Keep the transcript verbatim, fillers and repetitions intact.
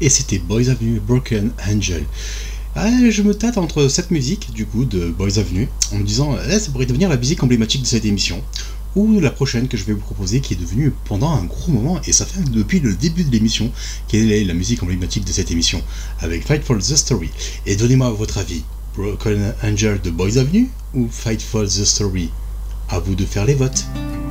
et c'était Boys Avenue Broken Angel. Ah, je me tâte entre cette musique du coup de Boys Avenue en me disant eh, ça pourrait devenir la musique emblématique de cette émission, ou la prochaine que je vais vous proposer qui est devenue pendant un gros moment, et ça fait depuis le début de l'émission quelle est la musique emblématique de cette émission, avec Fight for the Story. Et donnez-moi votre avis, Broken Angel de Boys Avenue ou Fight for the Story? À vous de faire les votes.